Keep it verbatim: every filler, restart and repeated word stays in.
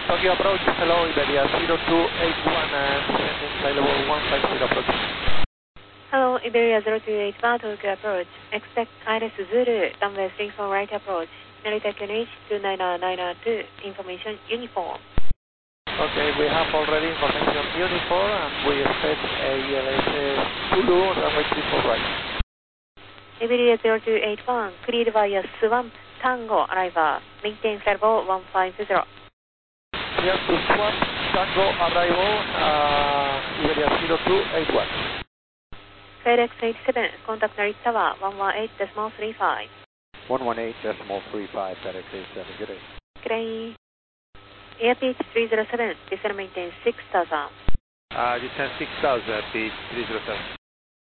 Tokyo approach, hello, Iberia zero two eight one, and descending flight level one five zero approach. Hello, Iberia zero two eight one, Tokyo approach. Expect Iris Zulu, runway three four right approach. Narita Q N H two nine nine two, information uniform. Okay, we have already information uniform, and we expect a I L S Zulu, runway three four right. Iberia zero two eight one, cleared via Swamp Tango arrival. Maintain flight level one five zero. Yes, to Swamp Tango arrival, uh, Iberia zero two eight one. FedEx eighty-seven, contact Narita Tower one one eight point three five. one one eight point three five, FedEx eighty-seven, good day. Good day. Airspeed three zero seven, descend maintain six thousand. Uh, descend six thousand, speed three zero seven.